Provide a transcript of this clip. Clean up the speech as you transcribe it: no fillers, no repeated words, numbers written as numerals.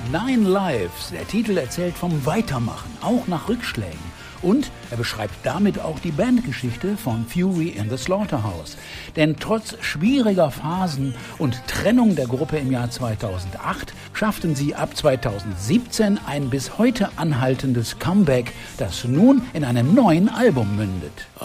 Nine Lives, der Titel erzählt vom Weitermachen, auch nach Rückschlägen. Und er beschreibt damit auch die Bandgeschichte von Fury in the Slaughterhouse. Denn trotz schwieriger Phasen und Trennung der Gruppe im Jahr 2008 schafften sie ab 2017 ein bis heute anhaltendes Comeback, das nun in einem neuen Album mündet.